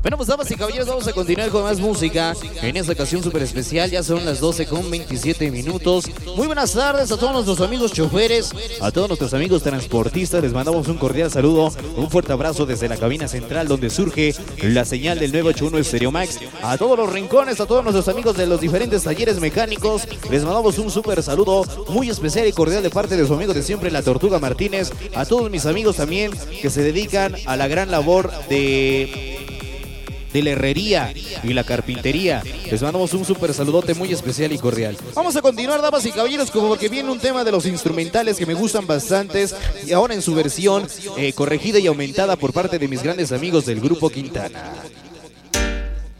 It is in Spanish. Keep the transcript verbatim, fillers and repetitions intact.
Bueno, pues damas y caballeros, vamos a continuar con más música. En esta ocasión súper especial, ya son las doce con veintisiete minutos. Muy buenas tardes a todos nuestros amigos choferes, a todos nuestros amigos transportistas. Les mandamos un cordial saludo, un fuerte abrazo desde la cabina central donde surge la señal del nueve ocho uno Estéreo Max. A todos los rincones, a todos nuestros amigos de los diferentes talleres mecánicos, les mandamos un súper saludo muy especial y cordial de parte de su amigo de siempre, la Tortuga Martínez. A todos mis amigos también que se dedican a la gran labor de... de la herrería y la carpintería. Les mandamos un súper saludote muy especial y cordial. Vamos a continuar, damas y caballeros, como porque viene un tema de los instrumentales que me gustan bastantes y ahora en su versión eh, corregida y aumentada por parte de mis grandes amigos del Grupo Quintana.